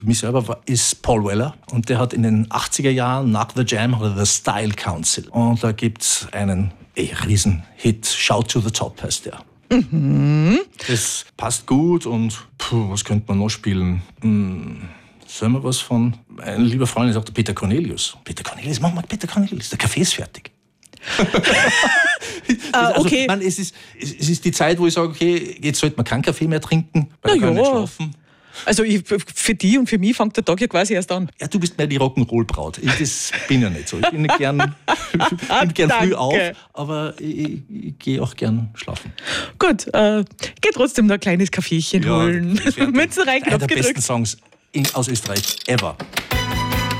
Mich selber ist Paul Weller und der hat in den 80er Jahren nach The Jam oder The Style Council. Und da gibt es einen Riesenhit, Shout to the Top heißt der. Das passt gut und was könnte man noch spielen? Sollen wir was von... Ein lieber Freund sagt Peter Cornelius. Peter Cornelius, mach mal Peter Cornelius, der Kaffee ist fertig. Okay. Es ist die Zeit, wo ich sage, okay, jetzt sollte man keinen Kaffee mehr trinken, weil ich kann nicht schlafen. Also für die und für mich fängt der Tag ja quasi erst an. Ja, du bist mehr die Rock'n'Roll-Braut. Das bin ja nicht so. Ich bin nicht gern früh auf, aber ich gehe auch gern schlafen. Gut, geh trotzdem noch ein kleines Kaffeechen holen. Mütze rein, Knopf Einer der gedrückt. besten Songs aus Österreich ever.